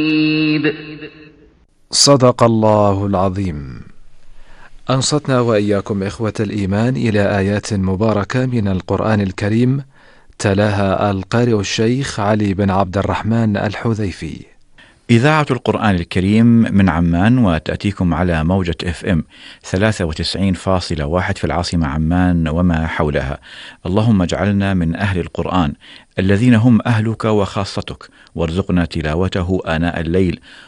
صدق الله العظيم. أنصتنا وإياكم إخوة الإيمان إلى آيات مباركة من القرآن الكريم، تلاها القارئ الشيخ علي بن عبد الرحمن الحذيفي. إذاعة القرآن الكريم من عمان، وتأتيكم على موجة FM 93.1 في العاصمة عمان وما حولها. اللهم اجعلنا من أهل القرآن الذين هم أهلك وخاصتك، وارزقنا تلاوته آناء الليل